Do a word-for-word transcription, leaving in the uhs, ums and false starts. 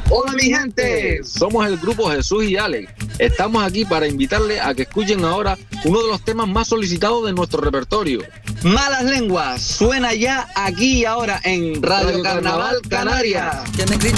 Hola mi gente, somos el grupo Jesús y Alex. Estamos aquí para invitarles a que escuchen ahora uno de los temas más solicitados de nuestro repertorio. Malas Lenguas suena ya aquí y ahora en Radio, Radio Carnaval, Carnaval Canarias.